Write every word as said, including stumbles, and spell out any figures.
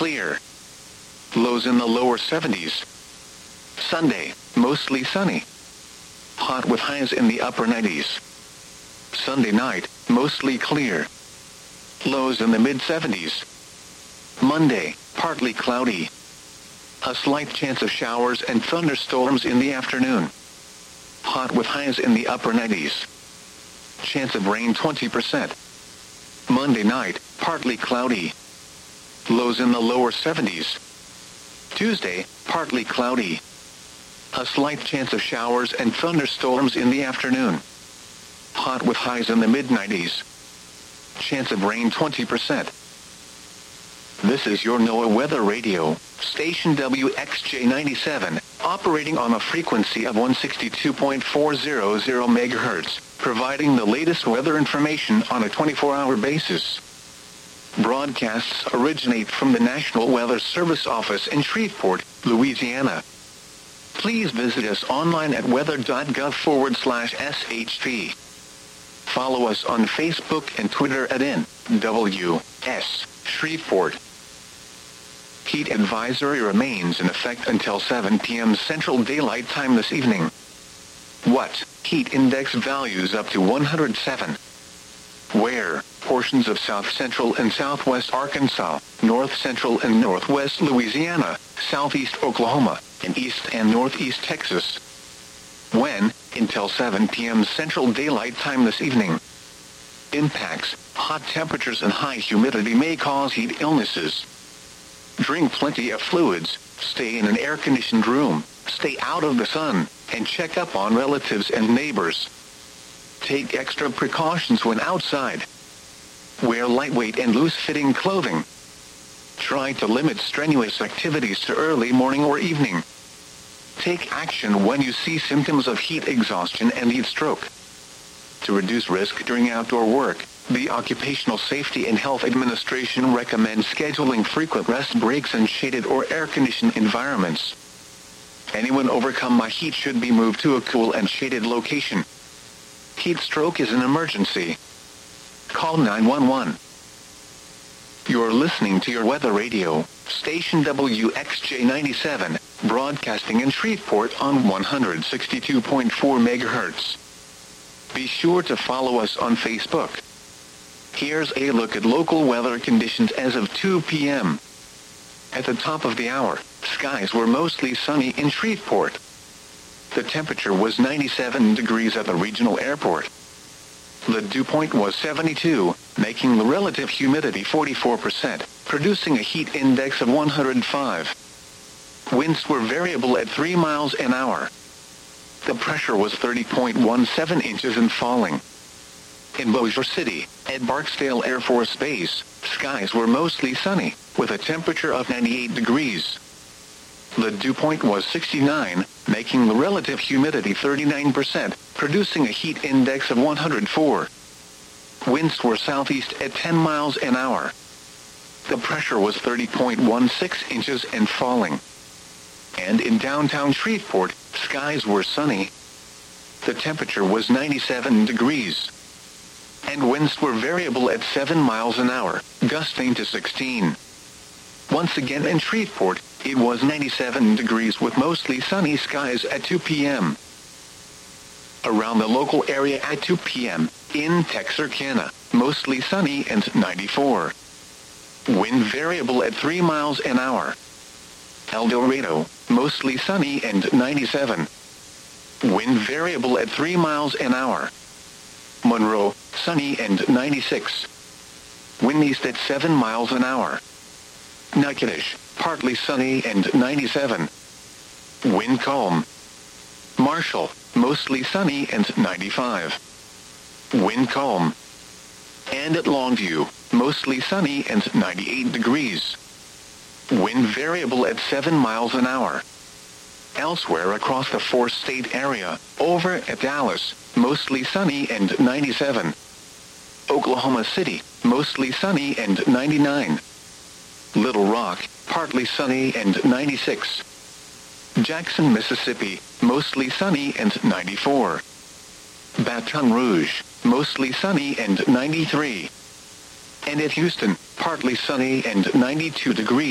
clear. Lows in the lower seventies. Sunday, mostly sunny. Hot with highs in the upper nineties. Sunday night, mostly clear. Lows in the mid seventies. Monday, partly cloudy. A slight chance of showers and thunderstorms in the afternoon. Hot with highs in the upper nineties. Chance of rain twenty percent. Monday night, partly cloudy. Lows in the lower seventies. Tuesday, partly cloudy. A slight chance of showers and thunderstorms in the afternoon. Hot with highs in the mid nineties. Chance of rain twenty percent. This is your NOAA Weather Radio, station W X J ninety-seven, operating on a frequency of one sixty-two point four hundred megahertz, providing the latest weather information on a twenty-four hour basis. Broadcasts originate from the National Weather Service office in Shreveport, Louisiana. Please visit us online at weather.gov forward slash SHP. Follow us on Facebook and Twitter at N W S Shreveport. Heat advisory remains in effect until seven p m Central Daylight Time this evening. What? Heat index values up to one hundred seven. Where? Portions of south central and southwest Arkansas, north central and northwest Louisiana, southeast Oklahoma, and east and northeast Texas. When? Until seven p m Central Daylight Time this evening. Impacts: hot temperatures and high humidity may cause heat illnesses. Drink plenty of fluids, stay in an air-conditioned room, stay out of the sun, and check up on relatives and neighbors. Take extra precautions when outside. Wear lightweight and loose-fitting clothing. Try to limit strenuous activities to early morning or evening. Take action when you see symptoms of heat exhaustion and heat stroke. To reduce risk during outdoor work, the Occupational Safety and Health Administration recommends scheduling frequent rest breaks in shaded or air-conditioned environments. Anyone overcome by heat should be moved to a cool and shaded location. Heat stroke is an emergency. Call nine one one. You're listening to your weather radio, station W X J ninety-seven, broadcasting in Shreveport on one sixty-two point four megahertz. Be sure to follow us on Facebook. Here's a look at local weather conditions as of two p m At the top of the hour, skies were mostly sunny in Shreveport. The temperature was ninety-seven degrees at the regional airport. The dew point was seventy-two, making the relative humidity forty-four percent, producing a heat index of one hundred five. Winds were variable at three miles an hour. The pressure was thirty point one seven inches and falling. In Bossier City, at Barksdale Air Force Base, skies were mostly sunny, with a temperature of ninety-eight degrees. The dew point was sixty-nine, making the relative humidity thirty-nine percent, producing a heat index of one hundred four. Winds were southeast at ten miles an hour. The pressure was thirty point one six inches and falling. And in downtown Shreveport, skies were sunny. The temperature was ninety-seven degrees. And winds were variable at seven miles an hour, gusting to sixteen. Once again in Shreveport, it was ninety-seven degrees with mostly sunny skies at two p m Around the local area at two p m, in Texarkana, mostly sunny and ninety-four. Wind variable at three miles an hour. El Dorado, mostly sunny and ninety-seven. Wind variable at three miles an hour. Monroe, sunny and ninety-six. Wind east at seven miles an hour. Natchitoches, partly sunny and ninety-seven. Wind calm. Marshall, mostly sunny and ninety-five. Wind calm. And at Longview, mostly sunny and ninety-eight degrees. Wind variable at seven miles an hour. Elsewhere across the four-state area, over at Dallas, mostly sunny and ninety-seven. Oklahoma City, mostly sunny and ninety-nine. Little Rock, partly sunny and ninety-six. Jackson, Mississippi, mostly sunny and ninety-four. Baton Rouge, mostly sunny and ninety-three. And at Houston, partly sunny and ninety-two degrees.